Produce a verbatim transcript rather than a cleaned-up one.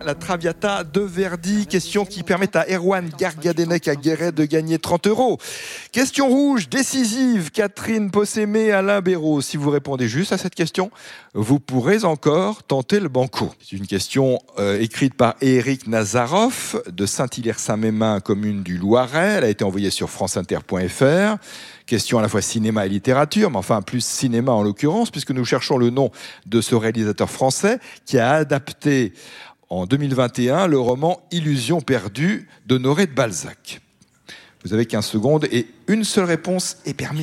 la Traviata de Verdi. Question qui permet à Erwan Gargadenec à Guéret de gagner trente euros. Question rouge, décisive, Catherine Possémé, Alain Béraud. Si vous répondez juste à cette question, vous pourrez encore tenter le banco. C'est une question euh, écrite par Éric Nazarov de Saint-Hilaire-Saint-Mémin, commune du Loiret. Elle a été envoyée sur franceinter point f r. Question à la fois cinéma et littérature, mais enfin plus cinéma en l'occurrence, puisque nous cherchons le nom de ce réalisateur français qui a adapté en deux mille vingt et un le roman Illusion perdue d'Honoré de Balzac. Vous avez quinze secondes et une seule réponse est permise.